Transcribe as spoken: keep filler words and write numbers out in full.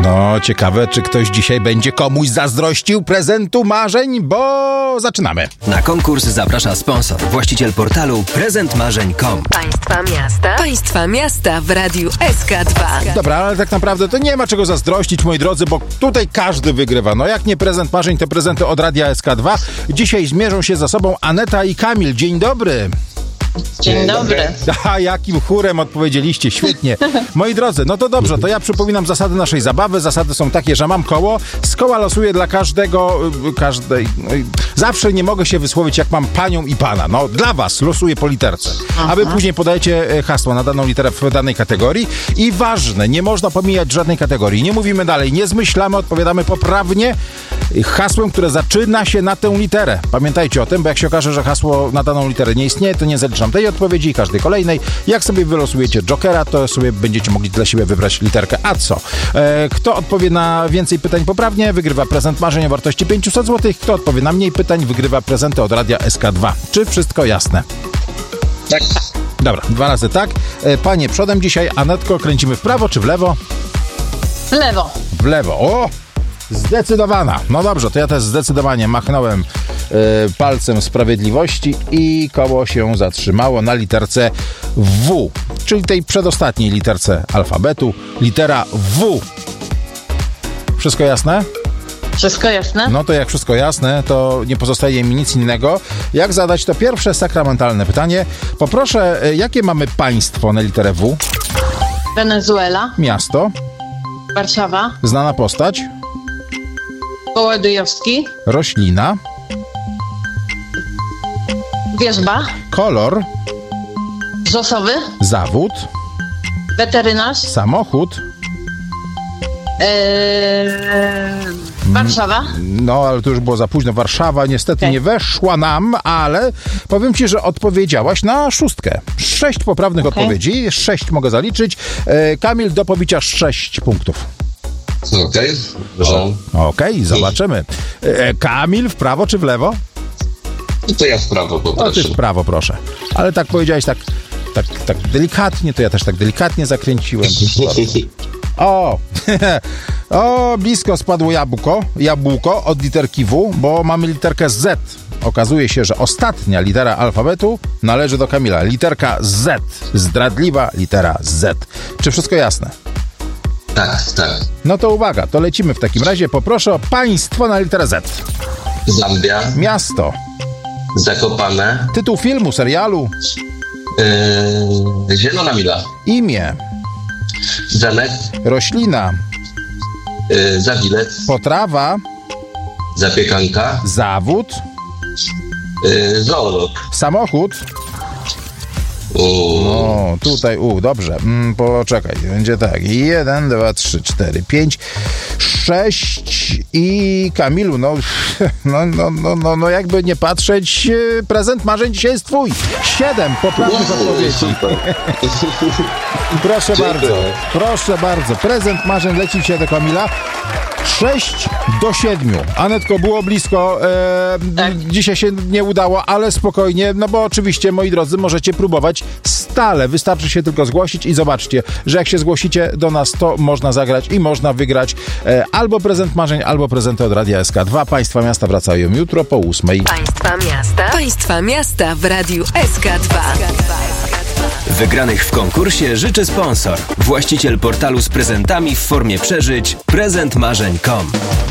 No, ciekawe, czy ktoś dzisiaj będzie komuś zazdrościł prezentu marzeń, bo zaczynamy. Na konkurs zaprasza sponsor, właściciel portalu prezent marzeń kropka com. Państwa miasta. Państwa miasta w Radiu S K dwa. Dobra, ale tak naprawdę to nie ma czego zazdrościć, moi drodzy, bo tutaj każdy wygrywa. No jak nie prezent marzeń, to prezenty od Radia S K dwa. Dzisiaj zmierzą się za sobą Aneta i Kamil. Dzień dobry. Dzień dobry. A jakim chórem odpowiedzieliście, świetnie. Moi drodzy, no to dobrze, to ja przypominam zasady naszej zabawy. Zasady są takie, że mam koło, z koła losuję dla każdego, każdej, zawsze nie mogę się wysłowić jak mam panią i pana. No dla was losuję po literce, Aha. a wy później podajecie hasło na daną literę w danej kategorii i ważne, nie można pomijać żadnej kategorii. Nie mówimy dalej, nie zmyślamy, odpowiadamy poprawnie hasłem, które zaczyna się na tę literę. Pamiętajcie o tym, bo jak się okaże, że hasło na daną literę nie istnieje, to nie zaliczam tej odpowiedzi i każdej kolejnej. Jak sobie wylosujecie jokera, to sobie będziecie mogli dla siebie wybrać literkę. A co? E, kto odpowie na więcej pytań poprawnie, wygrywa prezent marzeń o wartości pięćset złotych. Kto odpowie na mniej pytań, wygrywa prezenty od Radia S K dwa. Czy wszystko jasne? Tak. Dobra, dwa razy tak. E, panie przodem dzisiaj. Anetko, kręcimy w prawo czy w lewo? W lewo. W lewo. O! Zdecydowana. No dobrze, to ja też zdecydowanie machnąłem y, palcem sprawiedliwości i koło się zatrzymało na literce W, czyli tej przedostatniej literce alfabetu. Litera W. Wszystko jasne? Wszystko jasne? No to jak wszystko jasne, to nie pozostaje mi nic innego, jak zadać to pierwsze sakramentalne pytanie. Poproszę, jakie mamy państwo na literę W? Wenezuela. Miasto. Warszawa. Znana postać. Kołodziejowski. Roślina. Wierzba. Kolor. Zosowy. Zawód. Weterynarz. Samochód. Eee, Warszawa. No, ale to już było za późno. Warszawa niestety okay. nie weszła nam, ale powiem ci, że odpowiedziałaś na szóstkę. Sześć poprawnych okay. odpowiedzi. Sześć mogę zaliczyć. E, Kamil, do pobicia sześć punktów. Okej, okay. Okej, okay, zobaczymy. E, Kamil, w prawo czy w lewo? To ja w prawo, poproszę. O, ty w prawo, proszę. Ale tak powiedziałeś tak, tak, tak delikatnie, to ja też tak delikatnie zakręciłem. O, o, blisko spadło jabłko, jabłko od literki W, bo mamy literkę Z. Okazuje się, że ostatnia litera alfabetu należy do Kamila. Literka Z. Zdradliwa litera Z. Czy wszystko jasne? Tak, tak. No to uwaga, to lecimy w takim razie. Poproszę o państwo na literę Z. Zambia. Miasto. Zakopane. Tytuł filmu, serialu. Yy, Zielona Mila. Imię. Zamek. Roślina. Yy, Zawilec. Potrawa. Zapiekanka. Zawód. Yy, zoolog. Samochód. O, tutaj, u, dobrze. Mm, poczekaj, będzie tak. Jeden, dwa, trzy, cztery, pięć, sześć i Kamilu, no, no, no, no, no, no jakby nie patrzeć, prezent marzeń dzisiaj jest twój. Siedem poprawnych odpowiedzi. Proszę bardzo, proszę bardzo. Prezent marzeń leci dzisiaj do Kamila. sześć do siedmiu. Anetko, było blisko. E, tak. Dzisiaj się nie udało, ale spokojnie, no bo oczywiście, moi drodzy, możecie próbować stale. Wystarczy się tylko zgłosić i zobaczcie, że jak się zgłosicie do nas, to można zagrać i można wygrać e, albo prezent marzeń, albo prezenty od Radia S K dwa. Państwa miasta wracają jutro po ósmej. Państwa miasta. Państwa miasta w Radiu S K dwa. Wygranych w konkursie życzy sponsor, właściciel portalu z prezentami w formie przeżyć prezent marzeń kropka com.